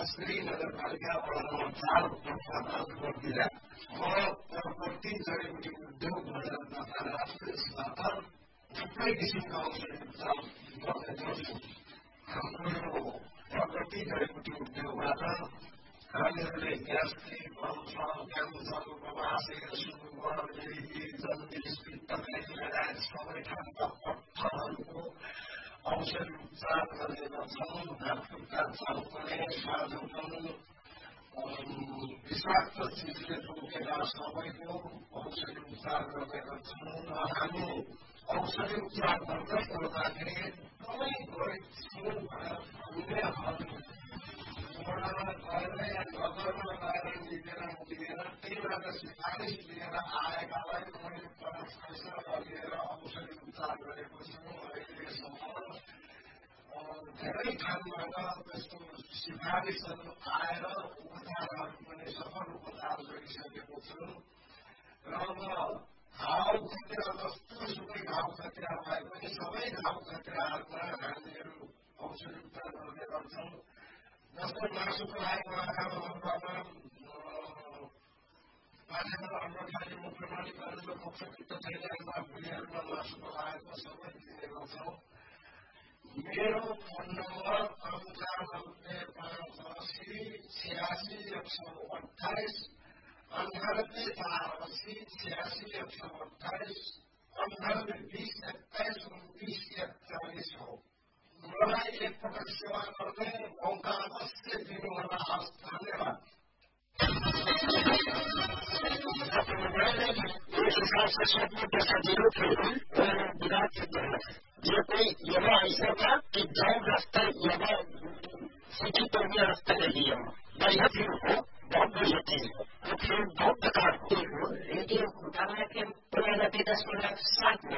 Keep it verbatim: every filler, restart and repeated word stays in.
श्री नगरपालिका वडा नम्बर चार नगरपालिका म प्रवर्ती जडीबुटी उद्योग बजार तथा राष्ट्रिय स्तर थुप्रै किसिमका औषधि उपचार गर्ने गर्छु। हाम्रो यो प्रवर्ती जडीबुटी उद्योगबाट हामीहरूले ग्यास्ट्रिक, अल्सर, क्यान्सर, गवासे, सुगर, मेरी, जन्डिस, पित्तकाली लगायत सबै खालका पत्थरहरूको औषधि उपचार गर्ने गर्छौँ। हातखुट्टा चाउकने, साझोपन, विषाक्त चिजले टोकेका सबैको औषधि उपचार गर्ने गर्छौँ र हामी औषधि उपचार गर्दै गर्दाखेरि एकदमै गरिब छौँ भनेर भन्ने वडामा गएर या नगरमा गएर लिएर लिएर त्यहीबाट सिफारिस लिएर आएकालाई मैले पैसा लिएर औषधि उपचार गरेको छु। अहिलेसम्म धेरै ठाउँबाट त्यस्तो सिफारिसहरू आएर उपचारहरू पनि सफल उपचार गरिसकेको छु र अब घाउ खतिरा जस्तो सुकै घाउ खतिरा भए पनि सबै घाउ खतिराहरूमा हामीहरू औषधि उपचार गर्ने गर्छौँ। जस्तो मासुको लागि उहाँहरू अनुपातमा पानीमा अन्नखाली मुख्यमन्त्री गरेर पक्षपित्त थैल्यान्डमा भुलिहरूमा मासुको लागेको सबै दिने गर्छौँ। मेरो फोन नम्बर अन्ठानब्बे पाँच असी छ्यासी एक सौ अठाइस अन्ठानब्बे चार असी छ्यासी एक सौ अठाइस अन्ठानब्बे बिस एक्काइस उन्तिस एकचालिस हो। मलाई एकपटक सेवा गर्ने मौका अवश्य दिनुहोला। हस्, धन्यवाद। मैले यस हिसाब से सोध्ने पैसा जरूर थे विराट सिद्ध है ये कोई यहाँ ऐसा था कि जौन रास्ता यहाँ सिटी तोड़ने रास्ता नहीं है बढ़िया फिर हो बहुत बढ़िया चीज हो तो फिर बहुत बेकार हो रेडियो घोटाला के पुराना दस मिनट सात